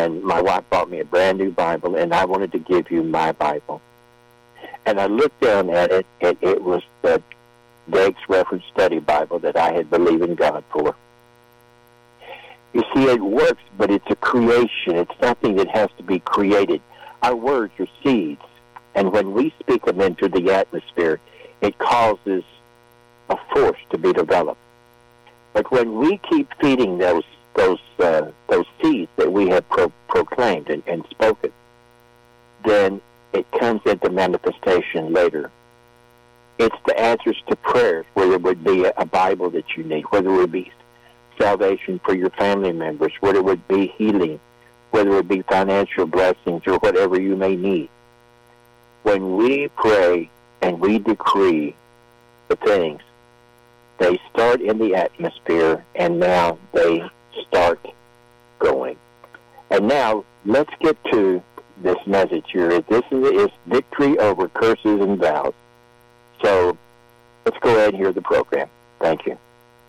and my wife bought me a brand new Bible, and I wanted to give you my Bible. And I looked down at it, and it was the Dake's Reference Study Bible that I had believed in God for. You see, it works, but it's a creation. It's something that has to be created. Our words are seeds, and when we speak them into the atmosphere, it causes a force to be developed. But when we keep feeding those seeds that we have proclaimed and spoken, then it comes into manifestation later. It's the answers to prayers, whether it would be a Bible that you need, whether it would be salvation for your family members, whether it would be healing, whether it would be financial blessings or whatever you may need. When we pray and we decree the things, they start in the atmosphere, and now they start going. And now let's get to this message here. This is victory over curses and vows. So let's go ahead and hear the program. Thank you.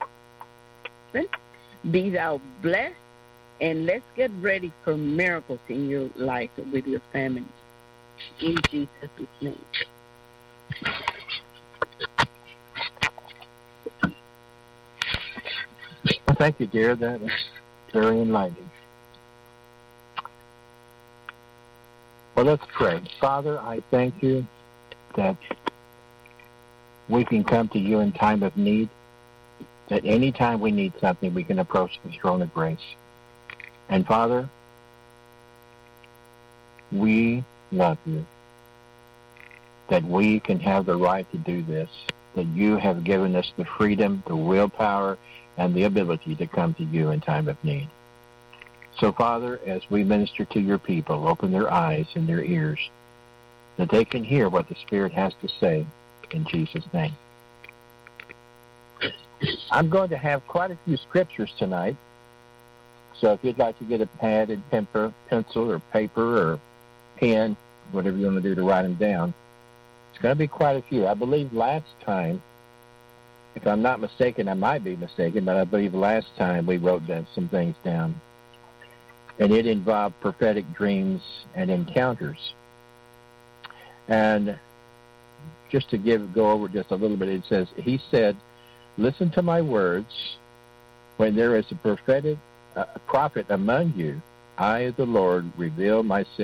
Be thou blessed, and let's get ready for miracles in your life with your family. In Jesus' name. Well, thank you, dear. That is very enlightening. Well, let's pray. Father, I thank you that we can come to you in time of need, that any time we need something, we can approach the throne of grace. And Father, we love you, that we can have the right to do this, that you have given us the freedom, the willpower, and the ability to come to you in time of need. So, Father, as we minister to your people, open their eyes and their ears, that they can hear what the Spirit has to say in Jesus' name. I'm going to have quite a few scriptures tonight, so if you'd like to get a pad and pencil or paper or pen, whatever you want to do to write them down, it's going to be quite a few. I believe last time, if I'm not mistaken, I might be mistaken, but I believe last time we wrote down some things down, and it involved prophetic dreams and encounters. And just to go over just a little bit, it says, he said, listen to my words. When there is a prophet among you, I, the Lord, reveal myself